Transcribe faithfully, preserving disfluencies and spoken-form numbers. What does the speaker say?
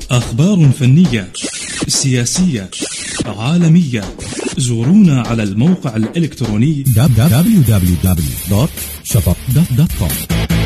أخبار فنية، سياسية، عالمية. زورونا على الموقع الإلكتروني دبليو دبليو دبليو دوت شباب دوت كوم.